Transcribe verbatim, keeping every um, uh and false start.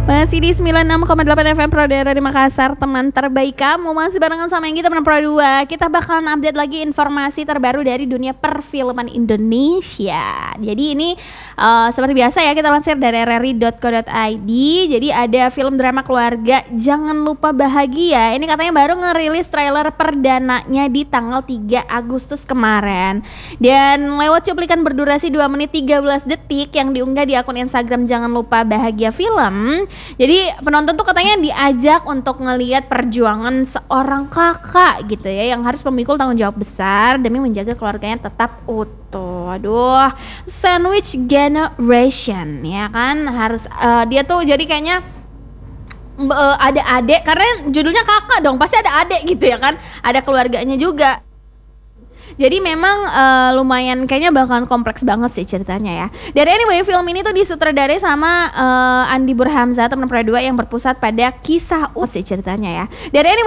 Masih di sembilan puluh enam koma delapan F M Pro daerah di Makassar, teman terbaik kamu. Masih barengan sama yang kita teman Pro dua. Kita bakalan update lagi informasi terbaru dari dunia perfilman Indonesia. Jadi ini uh, seperti biasa ya, kita lansir dari r r i dot co dot i d. Jadi ada film drama keluarga Jangan Lupa Bahagia. Ini katanya baru ngerilis trailer perdananya di tanggal tiga Agustus kemarin. Dan lewat cuplikan berdurasi dua menit tiga belas detik yang diunggah di akun Instagram Jangan Lupa Bahagia Film. Jadi penonton tuh katanya diajak untuk ngelihat perjuangan seorang kakak gitu ya, yang harus memikul tanggung jawab besar demi menjaga keluarganya tetap utuh. Aduh, sandwich generation ya kan, harus uh, dia tuh jadi kayaknya uh, ada adik, karena judulnya kakak dong, pasti ada adik gitu ya kan, ada keluarganya juga. Jadi memang uh, lumayan kayaknya bakalan kompleks banget sih ceritanya ya. Dan anyway, film ini tuh disutradarai sama uh, Andi Burhamzah, teman Pro dua, yang berpusat pada kisah ut sih ceritanya ya. Dan anyway